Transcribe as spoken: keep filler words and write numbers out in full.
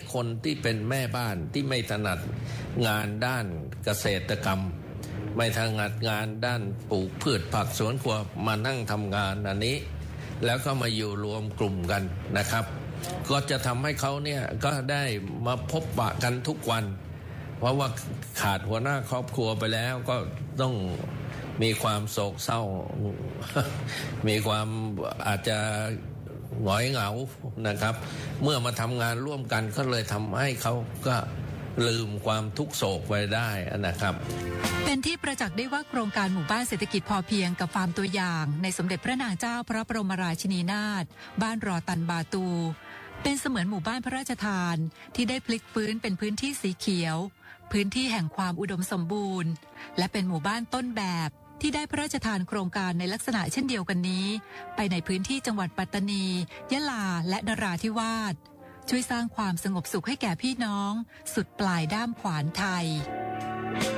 คนที่เป็นแม่บ้านที่ไม่ถนัดงานด้านเกษตรกรรมไม่ถนัดงานด้านปลูกพืชผักสวนครัวมานั่งทำงานอันนี้แล้วก็มาอยู่รวมกลุ่มกันนะครับก็จะทำให้เขาเนี่ยก็ได้มาพบปะกันทุกวันเพราะว่าขาดหัวหน้าครอบครัวไปแล้วก็ต้องมีความโศกเศร้า มีความอาจจะหงอยเหงานะครับเมื่อมาทำงานร่วมกันก็เลยทำให้เขาก็ลืมความทุกข์โศกไปได้นะครับเป็นที่ประจักษ์ได้ว่าโครงการหมู่บ้านเศรษฐกิจพอเพียงกับฟาร์มตัวอย่างในสมเด็จพระนางเจ้าพระบรมราชินีนาถบ้านรอตันบาตูเป็นเสมือนหมู่บ้านพระราชทานที่ได้พลิกฟื้นเป็นพื้นที่สีเขียวพื้นที่แห่งความอุดมสมบูรณ์และเป็นหมู่บ้านต้นแบบที่ได้พระราชทานโครงการในลักษณะเช่นเดียวกันนี้ไปในพื้นที่จังหวัดปัตตานียะลาและนราธิวาสช่วยสร้างความสงบสุขให้แก่พี่น้องสุดปลายด้ามขวานไทย